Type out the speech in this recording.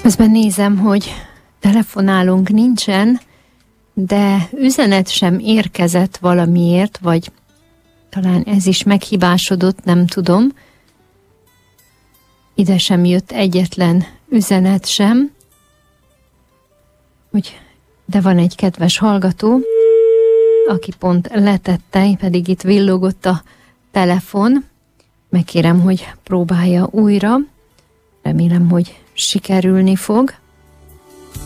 Közben nézem, hogy telefonálunk nincsen, de üzenet sem érkezett valamiért, vagy talán ez is meghibásodott, nem tudom. Ide sem jött egyetlen üzenet sem. De van egy kedves hallgató, aki pont letette, pedig itt villogott a telefon. Megkérem, hogy próbálja újra. Remélem, hogy sikerülni fog.